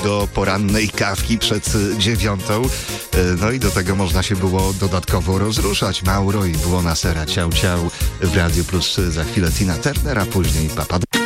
do porannej kawki przed 9. No i do tego można się było dodatkowo rozruszać. Mauro i Buonasera, ciao ciao w Radiu Plus, za chwilę Tina Turner, a później Papa.